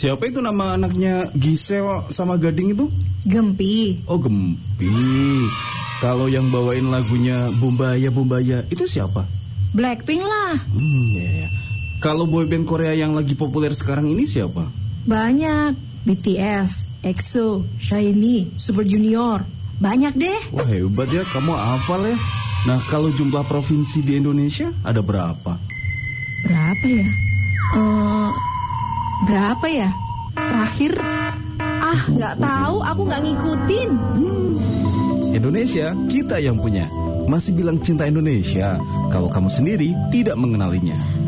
Siapa itu nama anaknya Gisel sama Gading itu? Gempi. Oh, Gempi. Kalau yang bawain lagunya Bumbaya itu siapa? Blackpink lah. Ya. Kalau boyband Korea yang lagi populer sekarang ini siapa? Banyak. BTS, EXO, SHINee, Super Junior. Banyak deh. Wah, hebat ya, kamu hafal ya. Nah, kalau jumlah provinsi di Indonesia ada berapa? Berapa ya? Berapa ya? Terakhir nggak tahu, aku nggak ngikutin. Indonesia, kita yang punya. Masih bilang cinta Indonesia kalau kamu sendiri tidak mengenalinya.